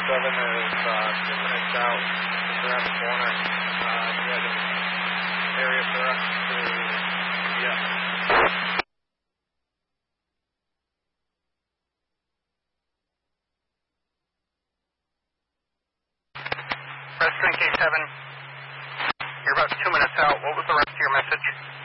is 2 minutes out, just around the corner. Do you have an area for us to, yeah. Rescue K7, you're about 2 minutes out. What was the rest of your message?